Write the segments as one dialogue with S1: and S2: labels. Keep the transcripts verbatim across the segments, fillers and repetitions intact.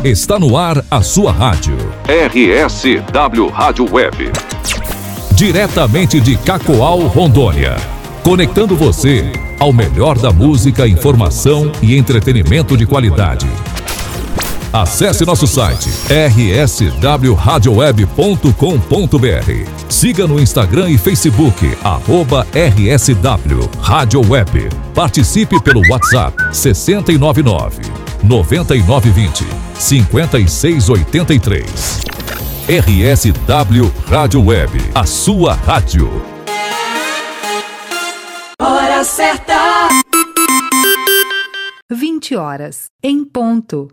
S1: Está no ar a sua rádio.
S2: R S W Rádio Web.
S1: Diretamente de Cacoal, Rondônia. Conectando você ao melhor da música, informação e entretenimento de qualidade. Acesse nosso site r s w radio web ponto com ponto b r. Siga no Instagram e Facebook, arroba R S W Rádio Web. Participe pelo WhatsApp seis nove nove, nove nove dois zero, cinco seis oito três. R S W Rádio Web, a sua rádio.
S3: Hora certa.
S4: vinte horas, em ponto.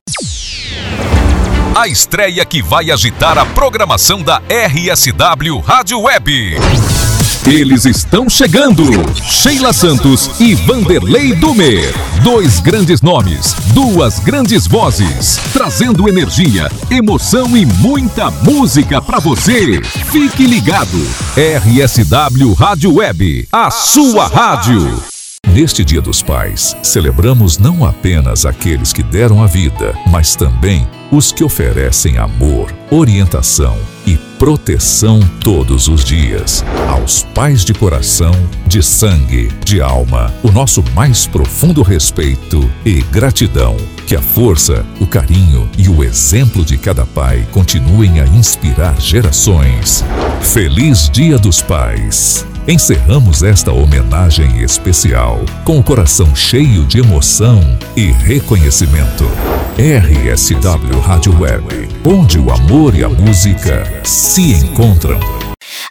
S1: A estreia que vai agitar a programação da R S W Rádio Web. Eles estão chegando! Sheila Santos e Vanderlei Dumer. Dois grandes nomes, duas grandes vozes, trazendo energia, emoção e muita música pra você. Fique ligado! R S W Rádio Web, a sua rádio. Neste Dia dos Pais, celebramos não apenas aqueles que deram a vida, mas também os que oferecem amor, orientação e proteção todos os dias. Aos pais de coração, de sangue, de alma, o nosso mais profundo respeito e gratidão. Que a força, o carinho e o exemplo de cada pai continuem a inspirar gerações. Feliz Dia dos Pais! Encerramos esta homenagem especial com o coração cheio de emoção e reconhecimento. R S W Rádio Web, onde o amor e a música se encontram.